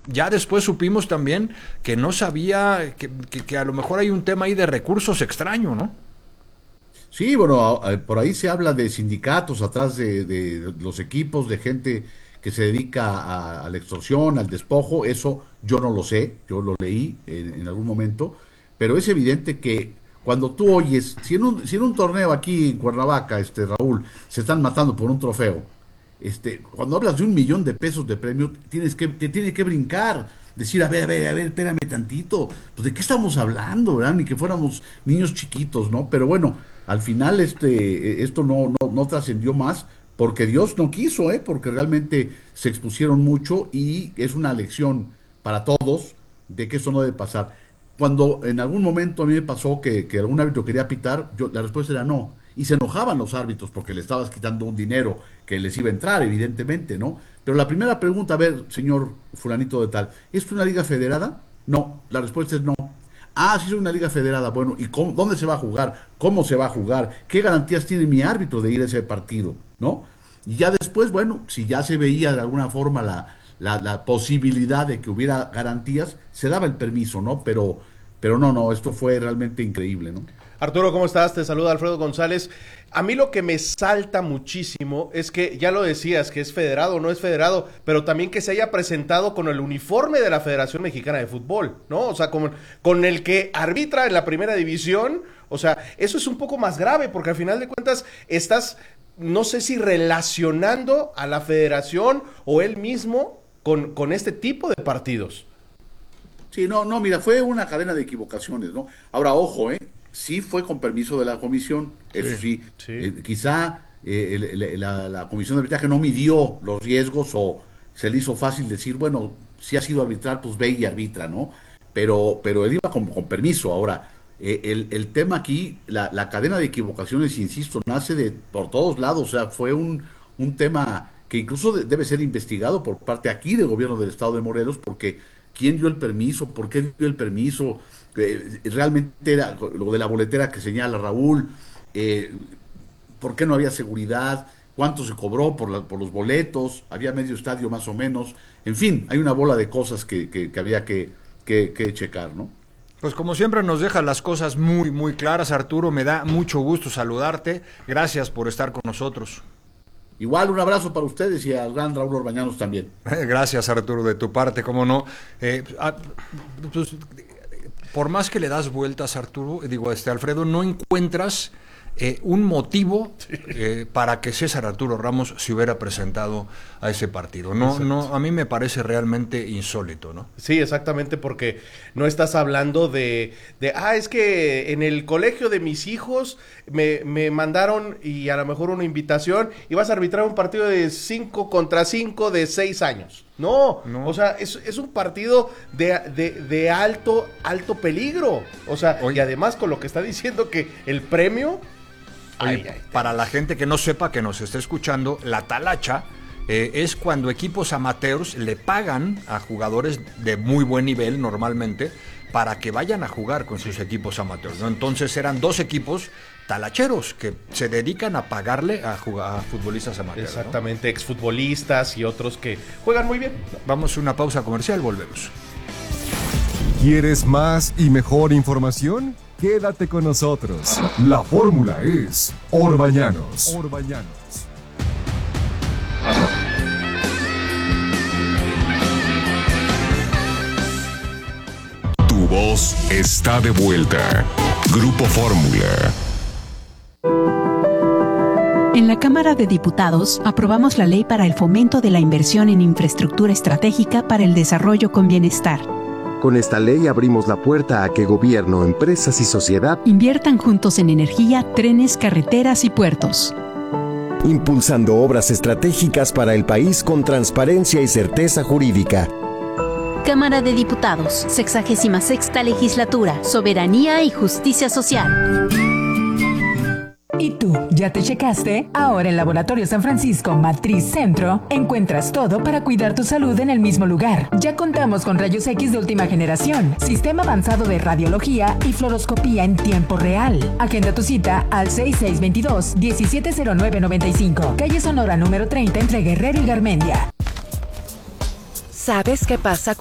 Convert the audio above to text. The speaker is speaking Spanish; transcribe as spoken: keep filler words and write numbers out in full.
ya después supimos también que no sabía, que, que, que a lo mejor hay un tema ahí de recursos extraño, ¿no? Sí, bueno, a- a- por ahí se habla de sindicatos atrás de, de los equipos, de gente que se dedica a, a la extorsión, al despojo. Eso yo no lo sé, yo lo leí en, en algún momento, pero es evidente que cuando tú oyes, si en un, si en un torneo aquí en Cuernavaca, este Raúl, se están matando por un trofeo, este, cuando hablas de un millón de pesos de premio, tienes que, te tiene que brincar, decir, a ver, a ver, a ver, espérame tantito, pues de qué estamos hablando, ¿verdad? Ni que fuéramos niños chiquitos, ¿no? Pero bueno, al final este, eh, esto no, no, no trascendió más, porque Dios no quiso, ¿eh? Porque realmente se expusieron mucho y es una lección para todos de que eso no debe pasar. Cuando en algún momento a mí me pasó que, que algún árbitro quería pitar, yo, la respuesta era no. Y se enojaban los árbitros porque le estabas quitando un dinero que les iba a entrar, evidentemente, ¿no? Pero la primera pregunta, a ver, señor fulanito de tal, ¿es una liga federada? No, la respuesta es no. Ah, sí es una liga federada. Bueno, ¿y cómo, dónde se va a jugar? ¿Cómo se va a jugar? ¿Qué garantías tiene mi árbitro de ir a ese partido? ¿No? Y ya después, bueno, si ya se veía de alguna forma la, la, la posibilidad de que hubiera garantías, se daba el permiso, ¿no? Pero, pero no, no, esto fue realmente increíble, ¿no? Arturo, ¿cómo estás? Te saluda Alfredo González. A mí lo que me salta muchísimo es que, ya lo decías, que es federado o no es federado, pero también que se haya presentado con el uniforme de la Federación Mexicana de Fútbol, ¿no? O sea, con, con el que arbitra en la primera división. O sea, eso es un poco más grave, porque al final de cuentas estás, no sé si relacionando a la federación o él mismo con, con este tipo de partidos. Sí, no, no, mira, fue una cadena de equivocaciones, ¿no? Ahora, ojo, ¿eh? Sí fue con permiso de la comisión, eso Sí, sí, sí. eh, quizá eh, el- el- la, la comisión de arbitraje no midió los riesgos o se le hizo fácil decir, bueno, si ha sido arbitral, pues ve y arbitra, ¿no? Pero, pero él iba con, con permiso. Ahora, eh, el, el tema aquí, la, la cadena de equivocaciones, insisto, nace de por todos lados, o sea, fue un, un tema que incluso de- debe ser investigado por parte aquí del gobierno del estado de Morelos, porque quién dio el permiso, por qué dio el permiso, eh, realmente era lo de la boletera que señala Raúl, eh, por qué no había seguridad, cuánto se cobró por, la, por los boletos, había medio estadio más o menos, en fin, hay una bola de cosas que, que, que había que, que, que checar, ¿no? Pues como siempre nos deja las cosas muy, muy claras, Arturo. Me da mucho gusto saludarte. Gracias por estar con nosotros. Igual un abrazo para ustedes y al gran Raúl Orbañanos también. Gracias, Arturo, de tu parte, cómo no. Eh, ah, pues, por más que le das vueltas, Arturo, digo, este Alfredo, no encuentras eh, un motivo eh, para que César Arturo Ramos se hubiera presentado a ese partido. No, Exacto. no, a mí me parece realmente insólito, ¿no? Sí, exactamente, porque no estás hablando de, de, ah, es que en el colegio de mis hijos me, me mandaron y a lo mejor una invitación y vas a arbitrar un partido de cinco contra cinco de seis años. No, No. o sea, es, es un partido de, de, de alto, alto peligro. O sea, Oye. y además con lo que está diciendo que el premio... Oye, Ay, ay, para la gente que no sepa, que nos esté escuchando, la talacha eh, es cuando equipos amateurs le pagan a jugadores de muy buen nivel normalmente para que vayan a jugar con sus equipos amateurs, ¿no? Entonces eran dos equipos talacheros que se dedican a pagarle a, jugar, a futbolistas amateurs, ¿no? exactamente, exfutbolistas y otros que juegan muy bien. Vamos a una pausa comercial, volvemos. ¿Quieres más y mejor información? Quédate con nosotros. La fórmula es Orbañanos. Orbañanos. Tu voz está de vuelta. Grupo Fórmula. En la Cámara de Diputados aprobamos la ley para el fomento de la inversión en infraestructura estratégica para el desarrollo con bienestar. Con esta ley abrimos la puerta a que gobierno, empresas y sociedad Inviertan juntos en energía, trenes, carreteras y puertos. impulsando obras estratégicas para el país con transparencia y certeza jurídica. Cámara de Diputados, sexagésima sexta legislatura, soberanía y justicia social. ¿Y tú, ya te checaste? Ahora en Laboratorio San Francisco Matriz Centro encuentras todo para cuidar tu salud en el mismo lugar. Ya contamos con rayos X de última generación, sistema avanzado de radiología y fluoroscopía en tiempo real. Agenda tu cita al seis seis dos dos, uno siete cero nueve nueve cinco, calle Sonora número treinta entre Guerrero y Garmendia. ¿Sabes qué pasa